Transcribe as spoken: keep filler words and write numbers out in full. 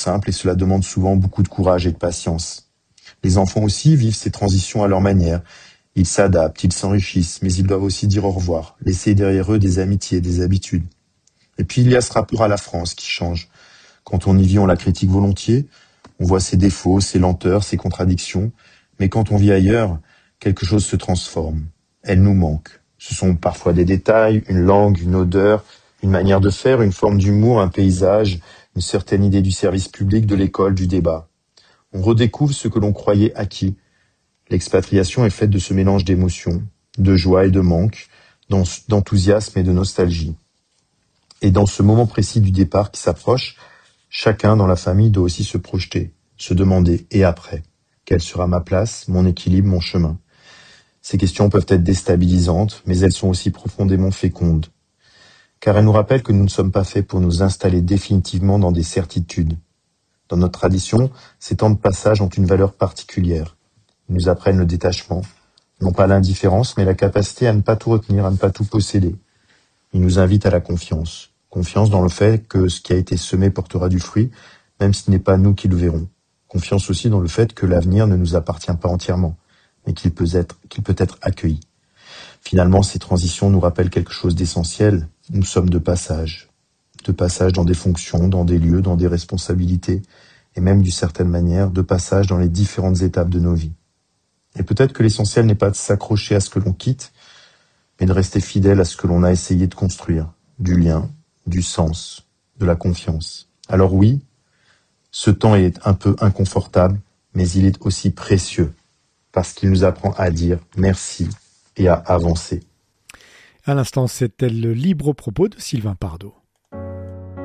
simple et cela demande souvent beaucoup de courage et de patience. Les enfants aussi vivent ces transitions à leur manière. Ils s'adaptent, ils s'enrichissent, mais ils doivent aussi dire au revoir, laisser derrière eux des amitiés, des habitudes. Et puis il y a ce rapport à la France qui change. Quand on y vit, on la critique volontiers, on voit ses défauts, ses lenteurs, ses contradictions, mais quand on vit ailleurs, quelque chose se transforme. Elle nous manque. Ce sont parfois des détails, une langue, une odeur, une manière de faire, une forme d'humour, un paysage, une certaine idée du service public, de l'école, du débat. On redécouvre ce que l'on croyait acquis. L'expatriation est faite de ce mélange d'émotions, de joie et de manque, d'enthousiasme et de nostalgie. Et dans ce moment précis du départ qui s'approche, chacun dans la famille doit aussi se projeter, se demander « et après ? Quelle sera ma place, mon équilibre, mon chemin ?» Ces questions peuvent être déstabilisantes, mais elles sont aussi profondément fécondes. Car elles nous rappellent que nous ne sommes pas faits pour nous installer définitivement dans des certitudes. Dans notre tradition, ces temps de passage ont une valeur particulière. Ils nous apprennent le détachement, non pas l'indifférence, mais la capacité à ne pas tout retenir, à ne pas tout posséder. Ils nous invitent à la confiance. Confiance dans le fait que ce qui a été semé portera du fruit, même si ce n'est pas nous qui le verrons. Confiance aussi dans le fait que l'avenir ne nous appartient pas entièrement, mais qu'il peut être, qu'il peut être accueilli. Finalement, ces transitions nous rappellent quelque chose d'essentiel. Nous sommes de passage. De passage dans des fonctions, dans des lieux, dans des responsabilités, et même d'une certaine manière, de passage dans les différentes étapes de nos vies. Et peut-être que l'essentiel n'est pas de s'accrocher à ce que l'on quitte, mais de rester fidèle à ce que l'on a essayé de construire, du lien, du sens, de la confiance. Alors oui, ce temps est un peu inconfortable, mais il est aussi précieux, parce qu'il nous apprend à dire merci et à avancer. À l'instant, c'était le libre propos de Sylvain Pardo.